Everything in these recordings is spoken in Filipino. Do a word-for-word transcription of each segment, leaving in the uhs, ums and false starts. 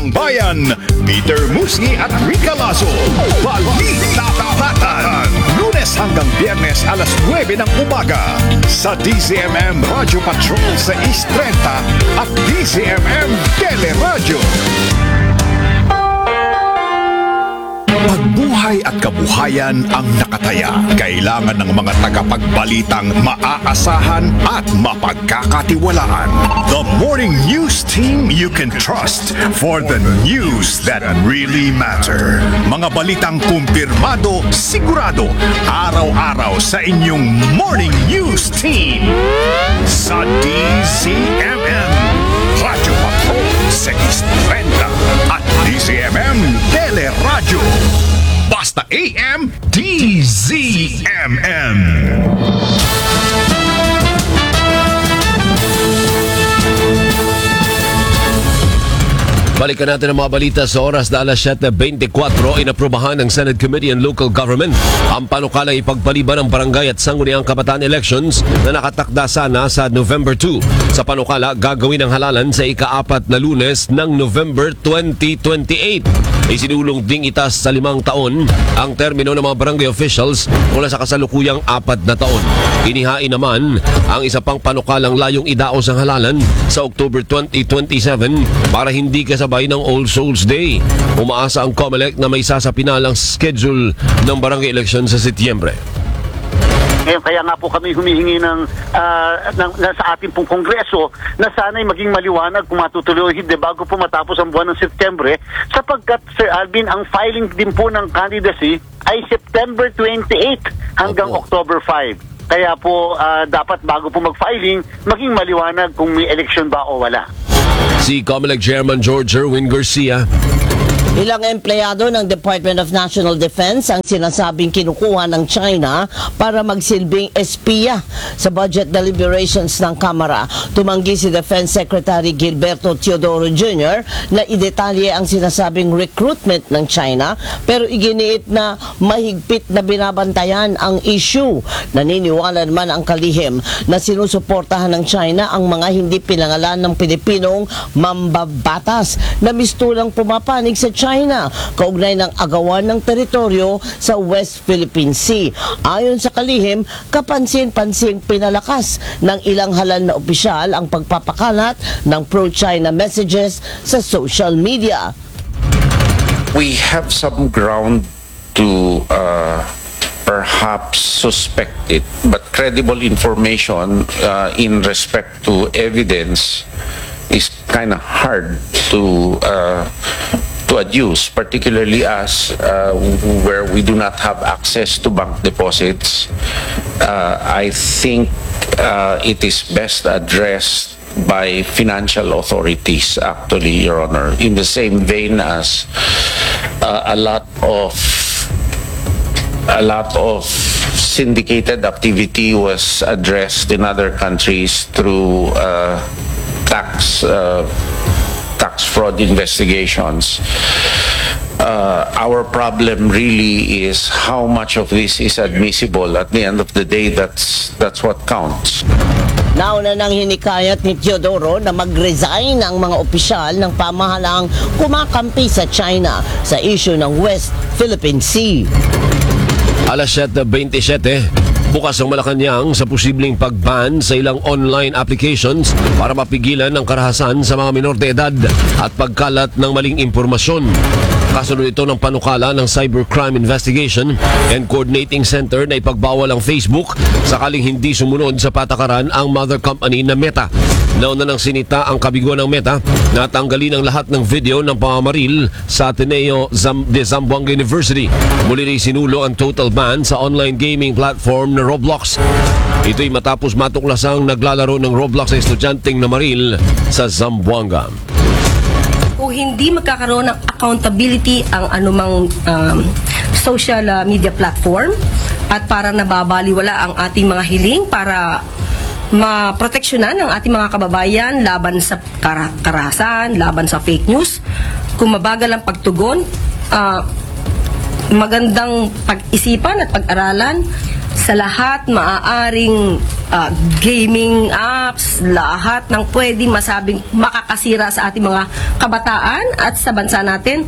Bayan, Peter Musni at Rica Lazo. Balita Tapatan. Lunes hanggang Biyernes alas nuwebe ng umaga sa D Z M M Radio Patrol sa East thirty at D Z M M Teleradio. Pagbuhay at kabuhayan ang nakataya. Kailangan ng mga tagapagbalitang maaasahan at mapagkakatiwalaan. The morning news team you can trust for the news that really matter. Mga balitang kumpirmado, sigurado, araw-araw sa inyong morning news team. Sa D Z M M Radio Patrol sa East thirty at D Z M M Teleradio. Basta A M D Z M M. Balikan natin ang mga balita sa oras na alas siyete bentikuwatro. Inaprubahan ng Senate Committee on Local Government ang panukalang ipagpaliban ng barangay at sangguniang kabataan elections na nakatakda sana sa November second. Sa panukala, gagawin ang halalan sa ika-apat na Lunes ng November twenty twenty-eight. Isinulong ding itas sa limang taon ang termino ng mga barangay officials mula sa kasalukuyang apat na taon. Inihain naman ang isa pang panukalang layong idaos ang halalan sa October twenty twenty-seven para hindi kasabay ng All Souls Day. Umaasa ang COMELEC na may sasapinal ang schedule ng barangay election sa Setyembre. Ngayon, kaya nga po kami humihingi ng, uh, ng, ng sa ating pong kongreso na sana'y maging maliwanag kung matutuloy o hindi bago po matapos ang buwan ng Setyembre, sapagkat, Sir Alvin, ang filing din po ng candidacy ay September twenty-eighth hanggang Opo. October fifth. Kaya po uh, dapat bago po mag-filing, maging maliwanag kung may election ba o wala. Si COMELEC Chairman George Erwin Garcia. Ilang empleyado ng Department of National Defense ang sinasabing kinukuha ng China para magsilbing espiya sa budget deliberations ng Kamara. Tumanggi si Defense Secretary Gilberto Teodoro Junior na idetalye ang sinasabing recruitment ng China, pero iginiit na mahigpit na binabantayan ang issue. Naniniwala naman ang kalihim na sinusuportahan ng China ang mga hindi pinangalan ng Pilipinong mambabatas na mistulang pumapanig sa China kaugnay ng agawan ng teritoryo sa West Philippine Sea. Ayon sa kalihim, kapansin-pansing pinalakas ng ilang halal na opisyal ang pagpapakalat ng pro-China messages sa social media. We have some ground to uh, perhaps suspect it, but credible information uh, in respect to evidence is kind of hard to uh, to adduce, particularly as uh, where we do not have access to bank deposits. Uh, I think uh, it is best addressed by financial authorities, actually, Your Honor, in the same vein as uh, a lot of a lot of syndicated activity was addressed in other countries through uh, tax uh, tax fraud investigations. Uh, our problem really is how much of this is admissible. At the end of the day, that's that's what counts. Nauna nang hinikayat ni Teodoro na mag-resign ang mga opisyal ng pamahalang kumakampi sa China sa issue ng West Philippine Sea. alas siyete bentisiete, bukas ang Malacanang sa posibleng pag-ban sa ilang online applications para mapigilan ang karahasan sa mga minor de edad at pagkalat ng maling impormasyon. Kasunod ito ng panukala ng Cybercrime Investigation and Coordinating Center na ipagbawal ang Facebook sakaling hindi sumunod sa patakaran ang mother company na Meta. Nauna nang sinita ang kabiguan ng Meta na tanggalin ang lahat ng video ng pamamaril sa Ateneo de Zamboanga University. Muli rin sinulo ang total ban sa online gaming platform na Roblox. Ito'y matapos matuklasang naglalaro ng Roblox sa estudyanteng namaril sa Zamboanga. Kung hindi magkakaroon ng accountability ang anumang um, social uh, media platform at para nababaliwala ang ating mga hiling para maproteksyonan ang ating mga kababayan laban sa kar- karahasan, laban sa fake news, kung mabagal ang pagtugon, uh, magandang pag-isipan at pag-aralan sa lahat maaaring ah, gaming apps, lahat ng pwede masabing makakasira sa ating mga kabataan at sa bansa natin.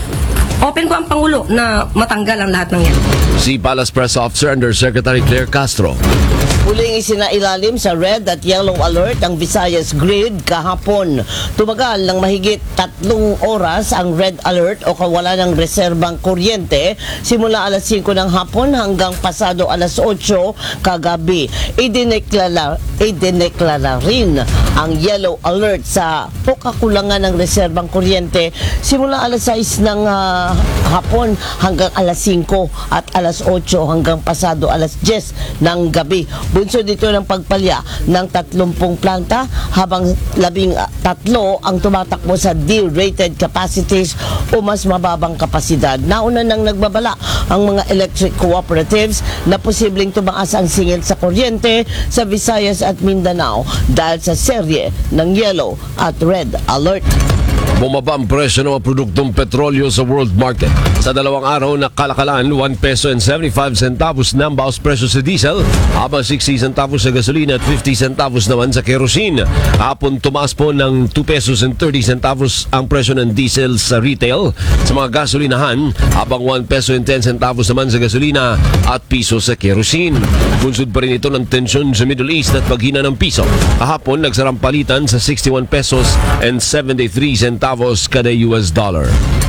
Open ko ang Pangulo na matanggal ang lahat ng yan. Si Palace Press Officer Undersecretary Claire Castro. Muling isinailalim sa red at yellow alert ang Visayas grid kahapon. Tumagal ng mahigit tatlong oras ang red alert o kawalan ng reserbang kuryente simula alas singko ng hapon hanggang pasado alas otso kagabi. Idineklara, idineklara rin ang yellow alert sa kakulangan ng reserbang kuryente simula alas sais ng uh, hapon hanggang alas singko at alas otso hanggang pasado alas diyes ng gabi. Bunso dito ng pagpalya ng tatlumpung planta habang labing uh, tatlo ang tumatakbo sa D-rated capacities o mas mababang kapasidad. Nauna nang nagbabala ang mga electric cooperatives na posibleng tumaas ang singil sa kuryente sa Visayas at Mindanao dahil sa serye ng yellow at red alert. Bumaba ang presyo ng mga produktong petrolyo sa world market. Sa dalawang araw na kalakalan, one peso and seventy-five centavos na ang bawas presyo sa diesel, habang sixty centavos sa gasolina at fifty centavos naman sa kerosene. Hapon tumaas po ng two pesos and thirty centavos ang presyo ng diesel sa retail sa mga gasolinahan, habang one peso and ten centavos naman sa gasolina at piso sa kerosene. Bunsod pa rin ito ng tensyon sa Middle East at paghina ng piso. Kahapon, nagsarang palitan sa sixty-one pesos and seventy-three centavos kada U S dollar.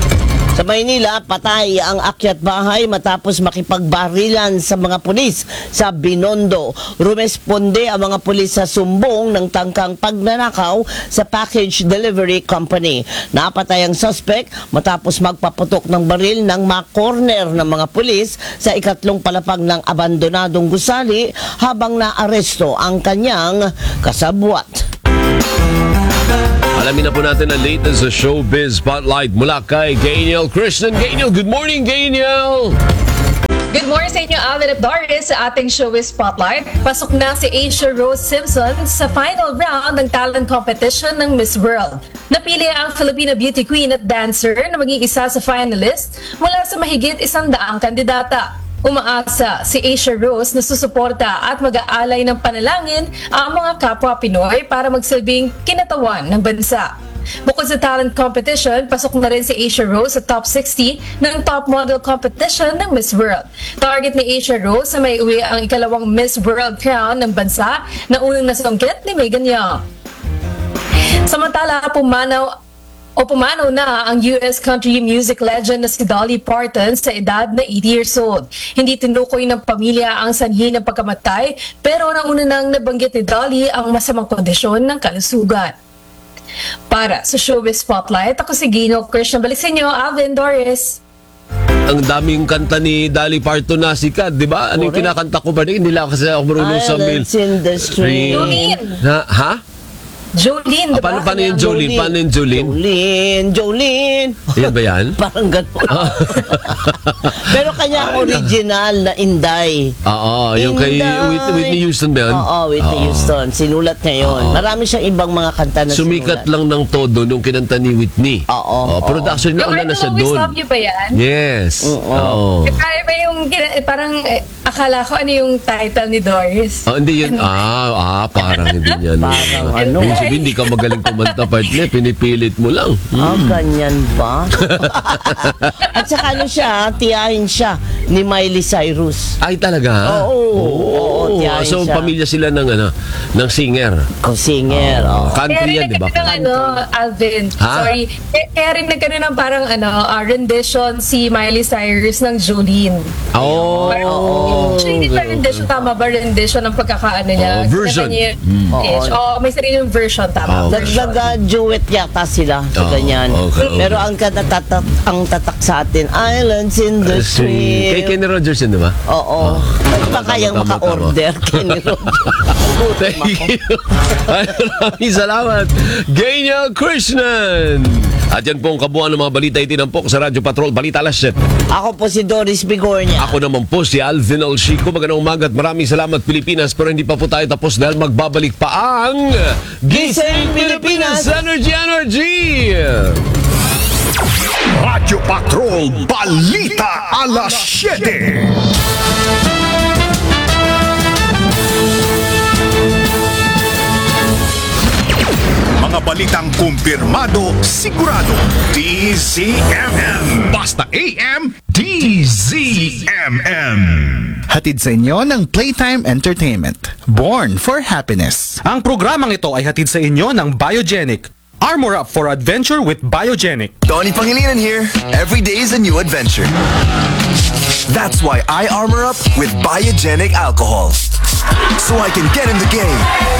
Sa Maynila, patay ang akyat bahay matapos makipagbarilan sa mga pulis sa Binondo. Rumesponde ang mga pulis sa sumbong ng tangkang pagnanakaw sa package delivery company. Napatay ang suspect matapos magpaputok ng baril ng makorner ng mga pulis sa ikatlong palapag ng abandonadong gusali habang naaresto ang kanyang kasabwat. Alamin na po natin ang latest sa Showbiz Spotlight mula kay Gainiel Krishnan. Gainiel, good morning, Gainiel! Good morning sa inyo, Alvin at Doris, sa ating Showbiz Spotlight. Pasok na si Asia Rose Simpson sa final round ng talent competition ng Miss World. Napili ang Filipina beauty queen at dancer na maging isa sa finalist mula sa mahigit isang daang kandidata. Umaasa si Asia Rose na susuporta at mag-aalay ng panalangin ang mga kapwa Pinoy para magsilbing kinatawan ng bansa. Bukod sa talent competition, pasok na rin si Asia Rose sa top sixty ng top model competition ng Miss World. Target ni Asia Rose na may uwi ang ikalawang Miss World crown ng bansa na unang nasungkit ni Megan Young. Samantala, pumanaw o pumanaw na ang U S country music legend na si Dolly Parton sa edad na eighty years old. Hindi tinukoy ng pamilya ang sanhi ng pagkamatay, pero nauna nang nabanggit ni Dolly ang masamang kondisyon ng kalusugan. Para sa Showbiz Spotlight, ako si Gino Christian. Balik sa inyo, Alvin, Doris. Ang daming kanta ni Dolly Parton na sikat, di ba? Ano yung kinakanta ko ba rin? Hindi lang kasi ako marunong sa mil. Islands in the stream. Jolene. Ha? Ha? Jolene, Ah, diba? paano, paano yung Jolene? Paano yung Jolene? Jolene, Jolene. Yan ba yan? Parang gano'n. Pero kanya ang original na Inday. Oo, yung kay Inday. Whit- Whitney Houston ba yun? Oo, Whitney Oo. Houston. Sinulat niya yun. Oo. Marami siyang ibang mga kanta na Sumikat sinulat. lang ng todo nung kinanta ni Whitney. Oo, Oh, pero oo. actually, Yung nauna I na Will siya Always doon. Love You ba yan? Yes. Oo. Eh, Parang ba yung, gina- eh, parang eh, akala ko ano yung title ni Doris. Ah, hindi yun. Ah, ah, parang hindi yan. Parang ano. Ibig sabihin, hindi ka magaling kumanta, partner. Pinipilit mo lang. Ah, ganyan ba? At saka ano siya, tiyahin siya ni Miley Cyrus. Ay, talaga? Oo, oo, tiyahin so, siya. pamilya sila ng, ano, ng singer. Ko-singer. oo. Country yan, di ba? Kaya rin nagkaroon ng ano, Alvin, Ha? sorry. Kaya- Kaya rin nagkaroon ng parang ano, uh, rendition si Miley Cyrus ng Jolene. Oh. Parang, actually, hindi ba rendition? Tama ba rendition ng pagkakaano niya? Oo, version. Kinanta niya- Mm. Yes. Oo, may sarili yung version, tama. Oo. Naglaga-duet yata sila sa Oo, ganyan. okay, okay. Pero ang katatak, ang tatak sa atin, Islands in the Si kay Stream. Kenny Rogers yun, di ba? Oo. Ba't pa Tama, kayang tama, maka-order, Kenny Rogers? Gutom Thank ako. you. Ay, maraming salamat. Gainiel Krishnan. At yan po ang kabuuan ng mga balita itinampok sa Radyo Patrol. Balita Alas siyete. Ako po si Doris Bigornia. Ako naman po si Alvin Alchico. Magandang umaga at maraming salamat Pilipinas. Pero hindi pa po tayo tapos dahil magbabalik pa ang Gising Pilipinas! Energy Energy! Radyo Patrol Balita Alas siyete. mga balitang kumpirmado, sigurado. D Z M M. Basta A M, D Z M M. Hatid sa inyo ng Playtime Entertainment. Born for Happiness. Ang programang ito ay hatid sa inyo ng Biogenic. Armor up for adventure with Biogenic. Donnie Pangilinan here. Every day is a new adventure. That's why I armor up with Biogenic alcohol. So I can get in the game.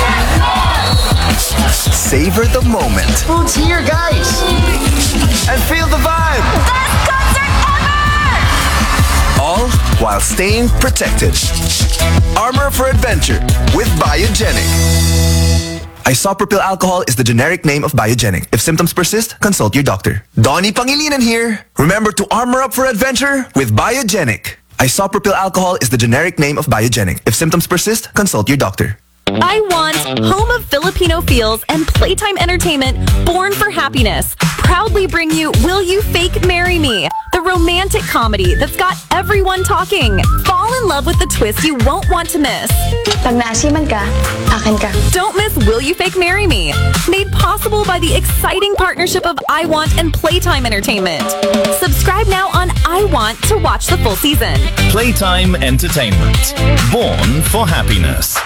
Savor the moment. Food's here, guys! And feel the vibe. Best concert ever! All while staying protected. Armor for adventure with Biogenic. Isopropyl alcohol is the generic name of Biogenic. If symptoms persist, consult your doctor. Donnie Pangilinan here. Remember to armor up for adventure with Biogenic. Isopropyl alcohol is the generic name of Biogenic. If symptoms persist, consult your doctor. I want home of Filipino feels and Playtime Entertainment, Born for Happiness. Proudly bring you Will You Fake Marry Me? The romantic comedy that's got everyone talking. Fall in love with the twist you won't want to miss. Pag naasiman ka, akin ka. Don't miss Will You Fake Marry Me? Made possible by the exciting partnership of I Want and Playtime Entertainment. Subscribe now on I Want to watch the full season. Playtime Entertainment. Born for Happiness.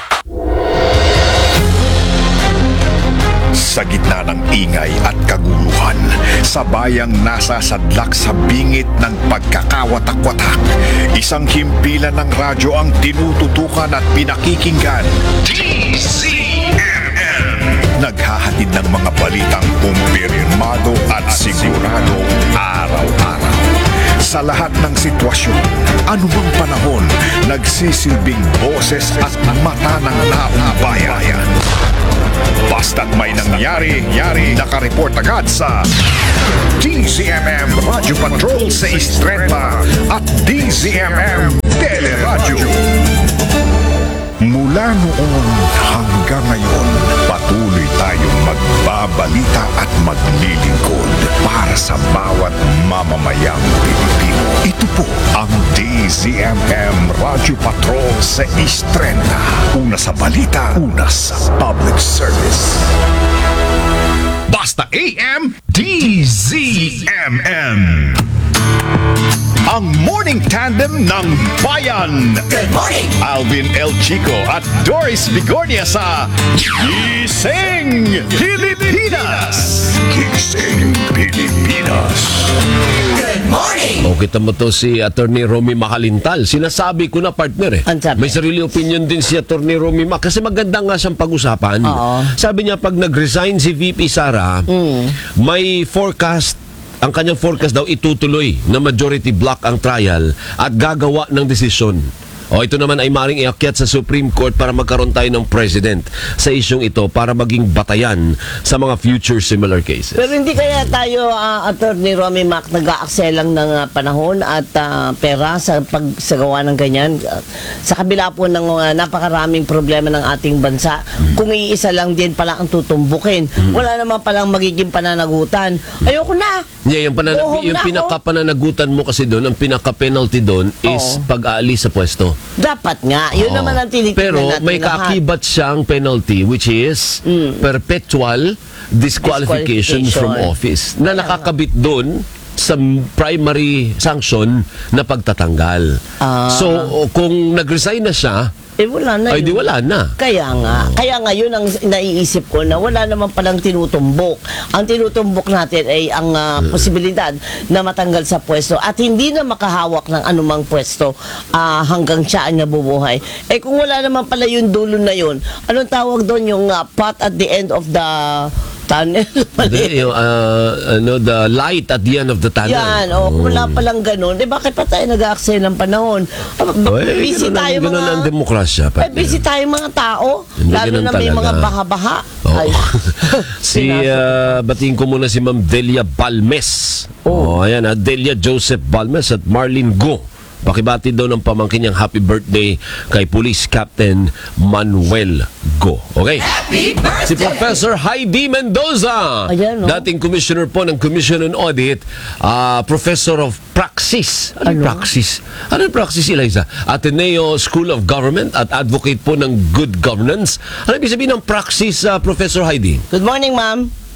Sa gitna ng ingay at kaguluhan, sa bayang nasa sadlak sa bingit ng pagkakawatak-watak, isang himpilan ng radyo ang tinututukan at pinakikinggan. D Z M M. Naghahatid ng mga balitang kumpirmado at sigurado araw-araw. Sa lahat ng sitwasyon, anumang panahon, nagsisilbing boses at mata ng naong bayan. Basta't may nangyari, yari, nakareport agad sa D Z M M Radio Patrol sa Istreta at D Z M M Teleradyo. Mula noon hanggang ngayon, patuloy tayong magbabalita at maglilingkod para sa bawat mamamayang Pilipino. Ito po ang D Z M M Radio Patrol sa Istreta. Una sa balita, una sa public service. Basta A M, D Z M M. Ang morning tandem ng bayan. Good morning! Alvin El Chico at Doris Bigornia sa Gising Pilipinas. Gising Pilipinas. Good morning! O kita mo to si Attorney Romy Macalintal. Sinasabi ko na partner eh. Ang sabi? May sarili opinion din si Attorney Romy Mac. Kasi maganda nga siyang pag-usapan. Oo. Sabi niya pag nag-resign si V P Sara, may forecast, ang kanyang forecast daw itutuloy na majority block ang trial at gagawa ng desisyon. O ito naman ay maring iakyat sa Supreme Court para magkaroon tayo ng president sa isyong ito para maging batayan sa mga future similar cases. Pero hindi kaya tayo, uh, Attorney Romy Mac, nag-aaksel lang ng uh, panahon at uh, pera sa pagsagawa ng ganyan. Uh, sa kabila po ng uh, napakaraming problema ng ating bansa, hmm. kung iisa lang din pala ang tutumbukin, hmm. wala naman palang magiging pananagutan. Ayoko na! Yeah, yung, panana- yung pinaka-pananagutan mo kasi doon, ang pinaka-penalty doon is pag-aalis sa pwesto. Dapat nga. Yun Oo. naman ang tinitingnan Pero natin may lahat. kaakibat siyang penalty which is Mm. perpetual disqualification, Disqualification. from office na nakakabit doon sa primary sanction na pagtatanggal. Ah. So kung nag-resign na siya, Eh, wala na ay di yun. wala na. Kaya nga. Kaya nga yun ang naiisip ko na wala naman palang tinutumbok. Ang tinutumbok natin ay ang uh, posibilidad na matanggal sa pwesto at hindi na makahawak ng anumang pwesto uh, hanggang siya ay nabubuhay. Eh kung wala naman pala yung dulo na yun, anong tawag doon yung uh, pot at the end of the tunnel? Hindi, yung, uh, ano, the light at the end of the tunnel. Yan, o kung wala palang ganun, eh bakit pa tayo nag-aaksaya ng panahon? Uh, Eh, busy ganun tayo ang- ganun mga... ang demokrasya. Eh, busy tayo mga tao. Hindi Lalo ganun na may talaga. mga baha-baha. Oo. Ay. si Pinasok. uh, batiin ko muna si Ma'am Delia Balmes. Oh, ayan ha, Delia Joseph Balmes at Marlene Go. Pakibati daw ng pamangkin niyang happy birthday kay Police Captain Manuel Go. Okay? Si Professor Heidi Mendoza, Ayan, no? dating commissioner po ng Commission on Audit, uh, Professor of Praxis. Ano, ano? Praxis? Ano yung Praxis, Eliza? Ateneo School of Government at advocate po ng good governance. Ano ibig sabihin ng Praxis, uh, Professor Heidi? Good morning, ma'am.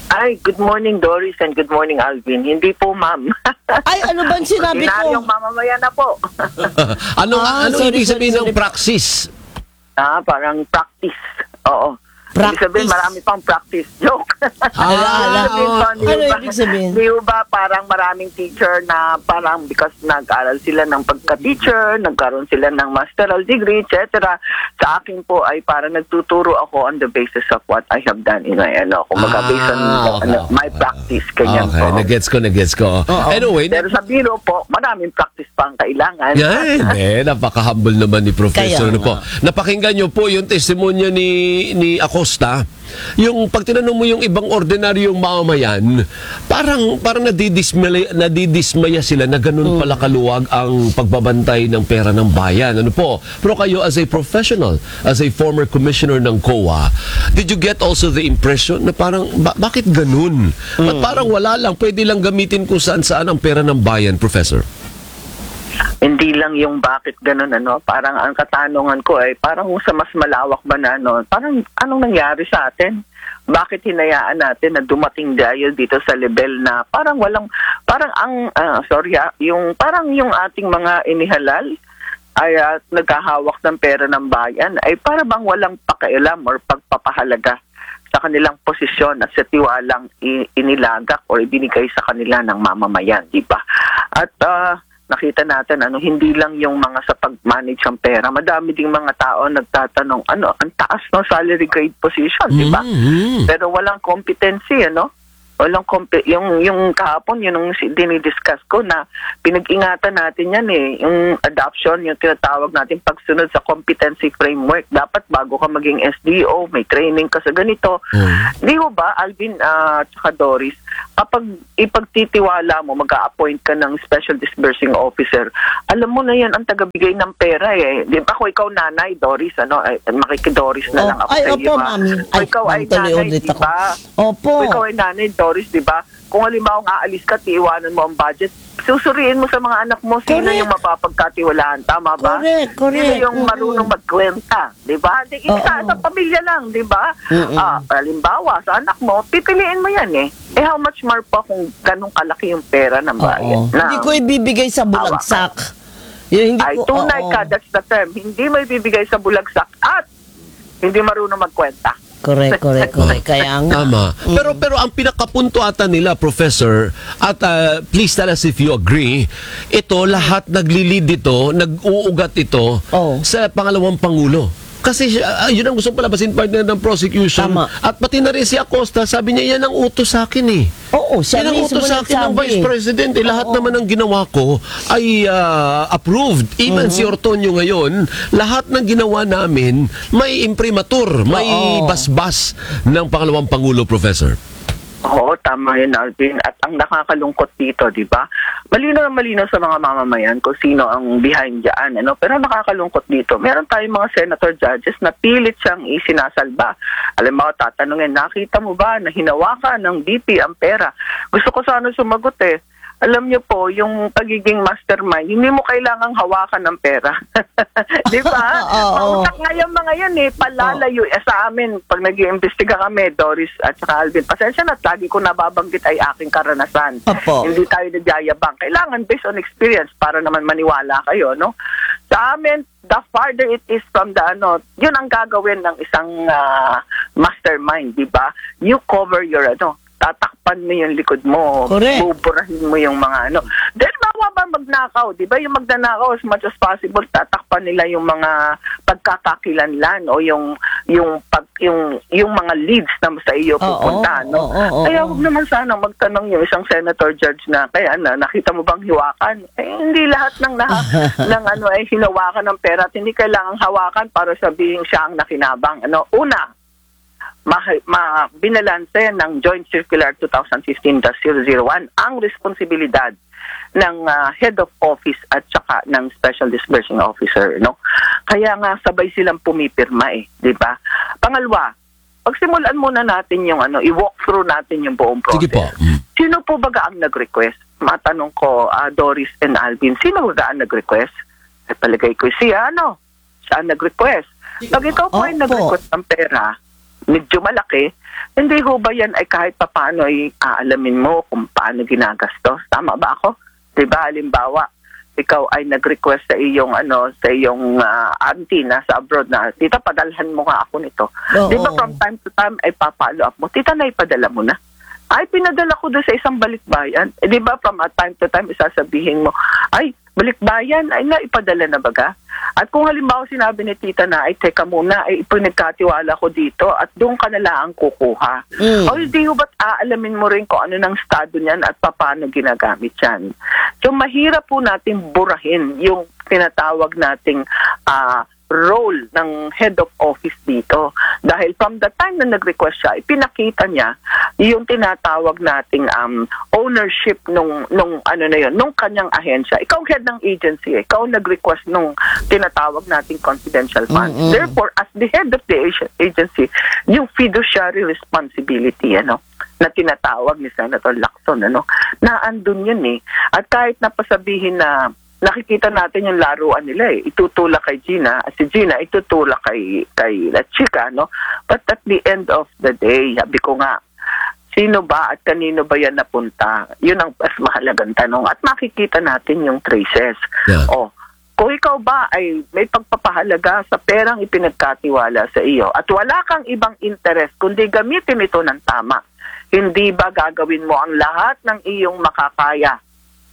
Ay, good morning Doris and good morning Alvin. Hindi po ma'am. Ay, ano ba sinabi ko? Ordinaryong mamamayan na po. ano Ah, ano sorry, ibig sorry, sabihin sorry. ng praxis? Ah, parang practice. Oo. Ibig sabihin, Practice. marami pang practice. Joke. Ah, Ibig sabihin po, oh. di Ano ba- ibig sabihin? Di ba parang maraming teacher na parang because nag-aral sila ng pagka-teacher, nagkaroon sila ng masteral degree, et cetera. Sa akin po ay parang nagtuturo ako on the basis of what I have done in my, ano, kumaga based on Ah, okay, ano, okay, my okay. practice. Ganyan Okay, po. nagets ko, nagets ko. Anyway, Pero sa biro po, maraming practice pang kailangan. yan, eh, napaka-humble naman ni Professor. Kaya Ano po. Napakinggan niyo po yung testimonya ni ni Acosta. Yung pag tinanong mo yung ibang ordinaryong mamamayan, parang parang nadidismaya, nadidismaya sila na ganun pala kaluwag ang pagbabantay ng pera ng bayan. Ano po? Pero kayo as a professional, as a former commissioner ng C O A, did you get also the impression na parang ba- bakit ganun? Ba't parang wala lang, pwede lang gamitin kung saan-saan ang pera ng bayan, Professor? Hindi lang yung bakit ganun, ano, parang ang katanungan ko ay parang sa mas malawak ba na, ano, parang anong nangyari sa atin? Bakit hinayaan natin na dumating dahil dito sa level na parang walang, parang ang, ah, sorry ha, yung, parang yung ating mga inihalal ay ah, nagkahawak ng pera ng bayan ay para bang walang pakialam or pagpapahalaga sa kanilang posisyon at sa tiwalang i- inilagak o ibinigay sa kanila ng mamamayan, di ba? At ah, nakita natin ano hindi lang yung mga sa pag-manage ng pera, madami ding mga tao nagtatanong ano ang taas ng salary grade position, di ba? Mm-hmm. Pero walang competency, ano? Walang compe- yung yung kahapon yun yung si- dinidiscuss ko na pinag-ingatan natin yan eh, yung adoption, yung tinatawag natin pagsunod sa competency framework. Dapat bago ka maging S D O, may training ka sa ganito. Di mo ba, Alvin at uh, Doris, kapag ipagtitiwala mo, mag-a-appoint ka ng special disbursing officer, alam mo na yan ang tagabigay ng pera eh. Di ba, kung ikaw nanay, Doris, ano, ay, makikidoris na Oh, lang ako ay, sa iyo. opo, ba? mami. Kung Ay, ikaw ay ma'am, tuloy nanay, ulit di ako. ba? Opo. Kung ikaw ay nanay, Doris, di ba? Kung halimbawa aalis ka, tiiwanan mo ang budget, susuriin mo sa mga anak mo sino Correct. yung mapapagkatiwalaan. Tama ba? Correct, correct. Sino yung marunong magkwenta, di ba? Di, isa sa pamilya lang, di ba? Mm-mm. Ah, halimbawa, sa anak mo, pipiliin mo yan eh. Eh, how much more pa kung ganong kalaki yung pera ng bayan? Oo. Hindi ko ibibigay sa bulagsak. Yung hindi Ay, ko, tunay oo. ka, that's the term. Hindi mo ibibigay sa bulagsak at hindi marunong magkwenta. Correct, correct, correct. Kaya nga. Tama. Pero pero ang pinakapunto ata nila, Professor, at uh, please tell us if you agree, ito lahat naglilid ito, nag-uugat ito sa pangalawang pangulo. Kasi uh, yun ang gusto palabasin partner ng prosecution. Tama. At pati na rin si Acosta, sabi niya yan ang utos sa akin eh. Oo, siya yan ang mismo utos sa akin ng nagsabi Vice eh. President. Eh, lahat naman ng ginawa ko ay uh, approved. Even Mhm. si Ortonio ngayon, lahat ng ginawa namin may imprimatur, may Oo. basbas ng pangalawang pangulo, Professor. Oo, tama yun, Alvin. At ang nakakalungkot dito, di ba? Malinaw na malinaw sa mga mamamayan kung sino ang behind dyan. Ano? Pero nakakalungkot dito, meron tayong mga senator judges na pilit siyang isinasalba. Alam mo, tatanungin, nakita mo ba na hinawakan ng D P ang pera? Gusto ko sana sumagot eh. Alam niyo po, yung pagiging mastermind, hindi mo kailangang hawakan ng pera. Di ba? Oo. Pautak nga yung mga yan eh, palalayo. Eh, sa amin, pag nag-iimbestiga kami, Doris at saka Alvin, pasensya na, lagi ko nababanggit ay aking karanasan. Opo. Hindi tayo nagyayabang. Kailangan based on experience para naman maniwala kayo, no? Sa amin, the farther it is from the, ano, yun ang gagawin ng isang ah, mastermind, di ba? You cover your, ano, tatakpan mo yung likod mo, Correct. buburahin mo yung mga ano. Dahil bawa ba magnakaw, di ba? Yung magnanakaw as much as possible, tatakpan nila yung mga pagkakakilanlan o yung yung pag yung yung mga leads na sa iyo pupunta, no? oo, oo, Kaya oo. huwag naman sana magtanong yung isang senator judge na kaya na nakita mo bang hiwakan? Eh, hindi lahat ng lahat ng ano ay hinawakan ng pera at hindi kailangang hawakan para sabihin siya ang nakinabang. Ano? Una, ma, ma binalanse ng Joint Circular twenty fifteen dash zero zero one ang responsibilidad ng uh, head of office at saka ng special disbursing officer, no? Kaya nga sabay silang pumipirma eh, 'di ba? Pangalawa, pagsimulan muna natin yung ano, i-walk through natin yung buong process. Sige po. Sino po ba ang nag-request? Matanong ko, uh, Doris and Alvin, sino ba ang nag-request? Ay palagay ko siya, ano? Siya ang nag-request. Pag ikaw po ay Opo. nag-request ng pera, medyo malaki, hindi ho ba yan ay kahit papaano ay aalamin mo kung paano ginagastos? Tama ba ako? Diba, halimbawa, ikaw ay nag-request sa iyong ano sa iyong uh, auntie na sa abroad na, tita, padalhan mo nga ako nito. Oo. Di ba from time to time ay papalo up mo, tita, na ipadala mo na. Ay, pinadala ko doon sa isang balikbayan. Eh, di ba from a time to time isasabihin mo, ay, balikbayan, ay na, ipadala na baga? At kung halimbawa sinabi ni tita na, ay teka muna, ay ipinagkatiwala ko dito at doon ka na lang kukuha. Mm. O hindi ho ba't aalamin mo rin kung ano ng estado niyan at paano ginagamit yan? So mahirap po natin burahin yung tinatawag nating ah, role ng head of office dito. Dahil from the time na nag-request siya, ipinakita niya yung tinatawag nating um, ownership nung, nung ano na yun, nung kanyang ahensya. Ikaw head ng agency, eh. Ikaw nag-request nung tinatawag nating confidential funds. Mm-mm. Therefore, as the head of the ag- agency, yung fiduciary responsibility, ano, na tinatawag ni Senator Lacson, ano, na andun yun eh. At kahit napasabihin na nakikita natin yung laruan nila eh. Itutulak kay Gina, si Gina itutulak kay kay La Chica, no? But at the end of the day, sabi ko nga, sino ba at kanino ba yan napunta? Yun ang mas mahalagang tanong. At makikita natin yung traces. Yeah. O, kung ikaw ba ay may pagpapahalaga sa perang ipinagkatiwala sa iyo at wala kang ibang interest kundi gamitin ito ng tama, hindi ba gagawin mo ang lahat ng iyong makakaya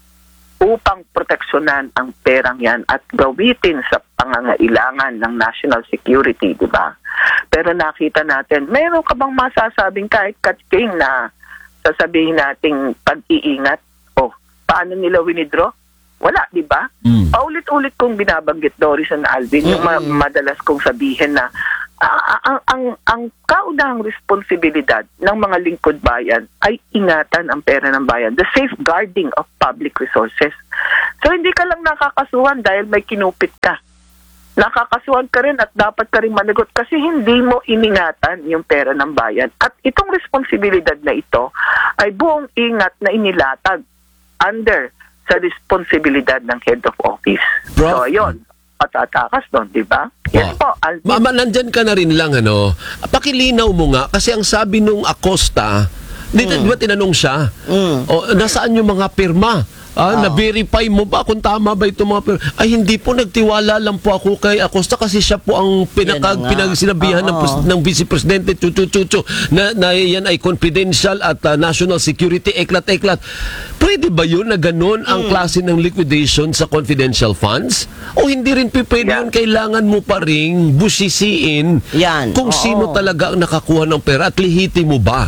upang proteksyonan ang perang yan at gawitin sa pangangailangan ng national security, di ba? Pero nakita natin, meron ka bang masasabing kahit kating na sasabihin nating pag-iingat? O, paano nila winidraw? Wala, di ba? Mm. Paulit-ulit kong binabanggit, Doris and Alvin, yung ma- madalas kong sabihin na ah, ang, ang, ang kaunahang responsibilidad ng mga lingkod bayan ay ingatan ang pera ng bayan, the safeguarding of public resources. So hindi ka lang nakakasuhan dahil may kinupit ka. Nakakasuhan ka rin at dapat ka rin managot kasi hindi mo iningatan yung pera ng bayan. At itong responsibilidad na ito ay buong ingat na inilatag under sa responsibilidad ng head of office. Bro. So yun, patatakas doon, di ba? Yes po, Alvin. Mama, nandyan ka na rin lang, ano, pakilinaw mo nga, kasi ang sabi nung Acosta, di, di ba tinanong siya, o, nasaan yung mga pirma? Ah, na-verify mo ba kung tama ba itong mga pirma? Ay, hindi po, nagtiwala lang po ako kay Acosta kasi siya po ang pinaka, Yan na nga. pinagsinabihan ng, Oo. pres- ng Vice Presidente Chuchu-Chuchu na, na yan ay confidential at ah, national security, eklat-eklat. Pwede ba yun na ganun ang klase ng liquidation sa confidential funds? O hindi rin pa pwede Yeah. yun, kailangan mo pa ring busisiin Yan, kung oo. sino talaga ang nakakuha ng pera at lihiti mo ba?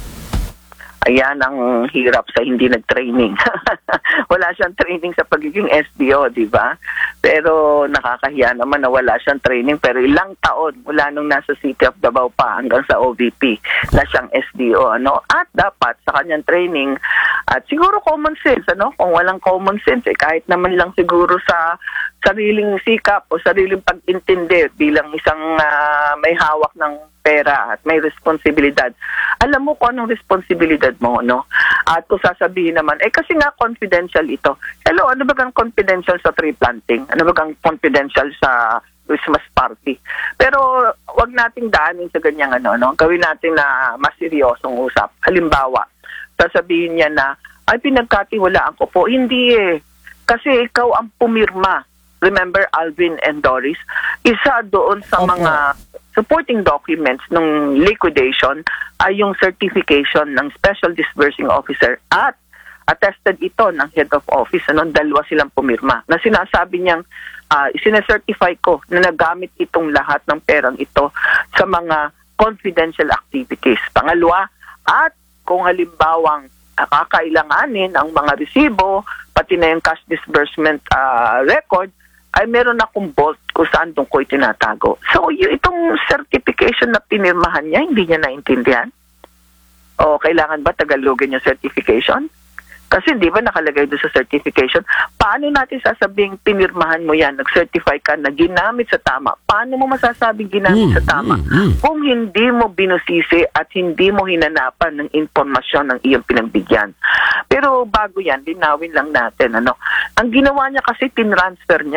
Ayan ang hirap sa hindi nag-training. Wala siyang training sa pagiging S D O, di ba? Pero nakakahiya naman na wala siyang training. Pero ilang taon mula nung nasa City of Davao pa hanggang sa O V P na siyang S D O. Ano? At dapat sa kanyang training, at siguro common sense, ano? Kung walang common sense, eh, kahit naman lang siguro sa sariling sikap o sariling pag-intindi bilang isang uh, may hawak ng pera at may responsibilidad. Alam mo kung anong responsibilidad mo, no? At kung sasabihin naman, eh kasi nga confidential ito. Hello, ano ba gang confidential sa tree planting? Ano ba gang confidential sa Christmas party? Pero wag nating daanin sa ganyang ano, no? Gawin natin na mas seryosong usap. Halimbawa, sasabihin niya na, ay pinagkatiwalaan ko po. Hindi eh. Kasi ikaw ang pumirma. Remember, Alvin and Doris? Isa doon sa Opo. mga supporting documents ng liquidation ay yung certification ng Special Disbursing Officer at attested ito ng Head of Office. Ano, dalawa silang pumirma. Na sinasabi niyang, uh, sinecertify ko na nagamit itong lahat ng perang ito sa mga confidential activities. Pangalawa, at kung halimbawang uh, kakailanganin ang mga resibo, pati na yung cash disbursement uh, record, ay meron akong vault kung saan doon ko itinatago. So, y- itong certification na pinirmahan niya, hindi niya naintindihan? O kailangan ba tagalogin yung certification? Kasi di ba nakalagay doon sa certification? Paano natin sasabing pinirmahan mo yan, nag-certify ka na ginamit sa tama? Paano mo masasabing ginamit Mm, sa tama? mm, mm. Kung hindi mo binusisi at hindi mo hinanapan ng impormasyon ng iyong pinagbigyan. Pero bago yan, linawin lang natin, ano, ang ginawa niya kasi tinransfer niya eh.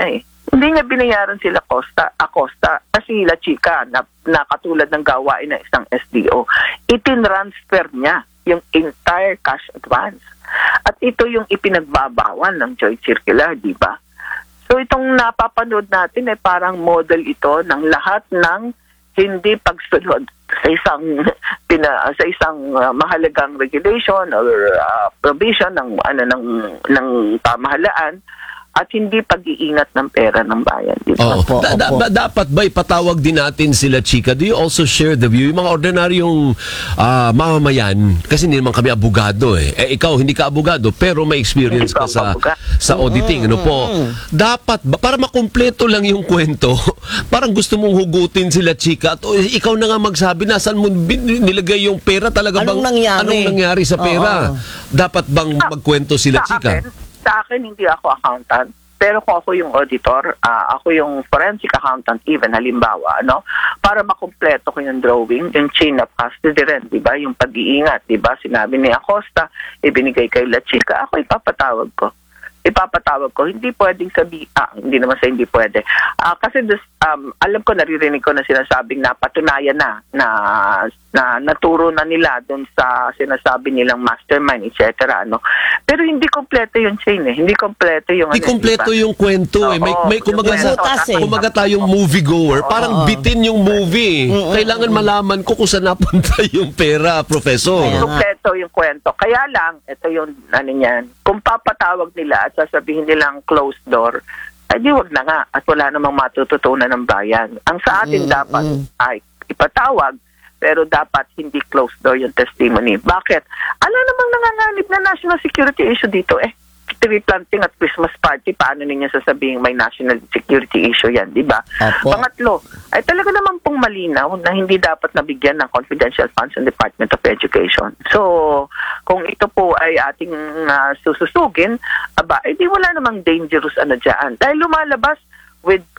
Hindi niya binayaran sila Costa, Acosta, kasi La Chica na, na katulad ng gawain ng isang S D O. Itinransfer niya yung entire cash advance. At ito yung ipinagbabawal ng joint circular, di ba? So itong napapanood natin ay parang model ito ng lahat ng hindi pagsunod sa isang pina, sa isang uh, mahalagang regulation or uh, provision ng ano ng ng pamahalaan at hindi pag-iingat ng pera ng bayan. Oh. Da- da- ba- dapat ba ipatawag din natin sila, Chika? Do you also share the view? Yung mga ordinaryong uh, mamamayan, kasi hindi naman kami abogado eh. eh. Ikaw, hindi ka abogado, pero may experience ka sa sa auditing. Ano po? Dapat ba, para makumpleto lang yung kwento, parang gusto mong hugutin sila, Chika, at oh, ikaw na nga magsabi, nasan mo bin- nilagay yung pera talaga bang? Anong nangyari? Anong nangyari sa pera? Oo. Dapat bang magkwento sila, Sa Chika? akin, sa akin, hindi ako accountant. Pero kung ako yung auditor, uh, ako yung forensic accountant even, halimbawa, no? Para makumpleto ko yung drawing, yung chain of custody rin, di ba? Yung pag-iingat, di ba? Sinabi ni Acosta, ibinigay kay La Chica, ako ipapatawag ko. Ipapatawag ko. Hindi pwedeng sabi, ah, hindi naman sa hindi pwede. Ah, kasi this, um, alam ko, naririnig ko na sinasabing napatunayan na, na, na naturo na nila doon sa sinasabi nilang mastermind, et cetera. No? Pero hindi kompleto yung chain eh. Hindi kompleto yung... Hindi ano, kompleto diba? yung kwento eh. May, Oo, may kumaga, yung kwento, sa, eh. kumaga tayong moviegoer. Parang bitin yung movie. Kailangan malaman ko kung saan napunta yung pera, Professor. Hindi kompleto yung kwento. Kaya lang, ito yung ano niyan, kung papatawag nila at sasabihin nilang closed door, ay di wag na nga at wala namang matututunan ng bayan. Ang sa atin Mm, dapat mm. ay ipatawag, pero dapat hindi closed door yung testimony. Bakit? Ano namang nanganganib na national security issue dito eh? Tree planting at Christmas party, paano ninyo sasabihin may national security issue yan, di ba? Opo. Pangatlo, ay talaga naman pong malinaw na hindi dapat nabigyan ng confidential funds ng Department of Education. So, kung ito po ay ating uh, sususugin, aba, edi wala namang dangerous ano dyan. Dahil lumalabas with